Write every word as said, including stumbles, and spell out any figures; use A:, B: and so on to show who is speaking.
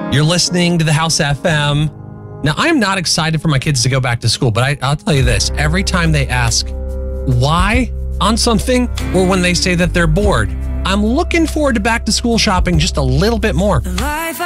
A: You're listening to the House F M. Now, I'm not excited for my kids to go back to school, but I, I'll tell you this. Every time they ask why on something, or when they say that they're bored, I'm looking forward to back to school shopping just a little bit more.